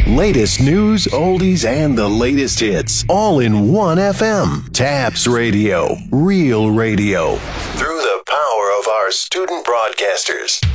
Latest news, oldies, and the latest hits, all in one FM. Taps Radio, real radio. Through the power of our student broadcasters.